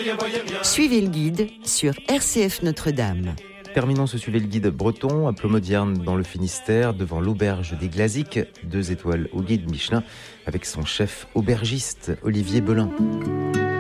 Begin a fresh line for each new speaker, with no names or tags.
Suivez le guide sur RCF Notre-Dame.
Terminons ce Suivez le guide breton à Plomodierne dans le Finistère, devant l'auberge des Glaziques, 2 étoiles au guide Michelin, avec son chef aubergiste Olivier Belin.